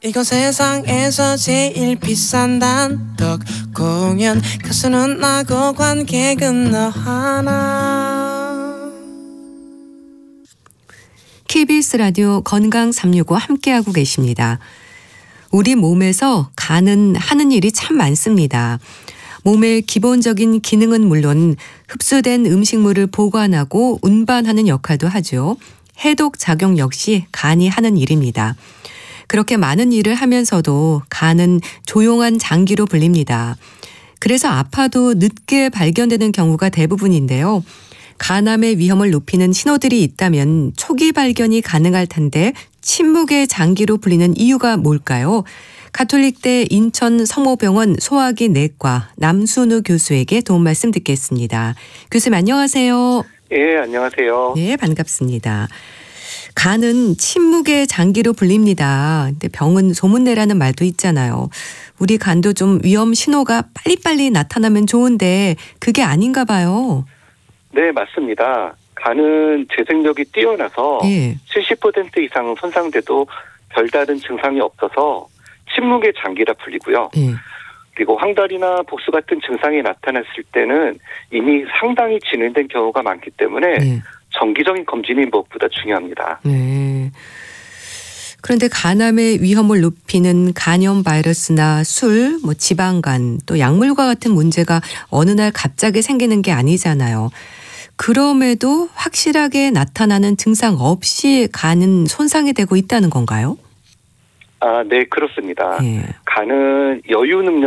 이건 세상에서 제일 비싼 단독 공연. 가수는 나고 관객은 너 하나. KBS 라디오 건강 365 함께하고 계십니다. 우리 몸에서 간은 하는 일이 참 많습니다. 몸의 기본적인 기능은 물론 흡수된 음식물을 보관하고 운반하는 역할도 하죠. 해독 작용 역시 간이 하는 일입니다. 그렇게 많은 일을 하면서도 간은 조용한 장기로 불립니다. 그래서 아파도 늦게 발견되는 경우가 대부분인데요. 간암의 위험을 높이는 신호들이 있다면 초기 발견이 가능할 텐데 침묵의 장기로 불리는 이유가 뭘까요? 가톨릭대 인천 성모병원 소화기 내과 남순우 교수에게 도움 말씀 듣겠습니다. 교수님 안녕하세요. 예, 안녕하세요. 네, 반갑습니다. 간은 침묵의 장기로 불립니다. 근데 병은 소문내라는 말도 있잖아요. 우리 간도 좀 위험 신호가 빨리빨리 나타나면 좋은데 그게 아닌가 봐요. 네, 맞습니다. 간은 재생력이 뛰어나서 예. 70% 이상 손상돼도 별다른 증상이 없어서 침묵의 장기라 불리고요. 예. 그리고 황달이나 복수 같은 증상이 나타났을 때는 이미 상당히 진행된 경우가 많기 때문에 예. 정기적인 검진이 무엇보다 중요합니다. 네. 그런데 간암의 위험을 높이는 간염 바이러스나 술, 지방간, 또 약물과 같은 문제가 어느 날 갑자기 생기는 게 아니잖아요. 그럼에도 확실하게 나타나는 증상 없이 간은 손상이 되고 있다는 건가요? 네, 그렇습니다. 예. 간은 여유 능력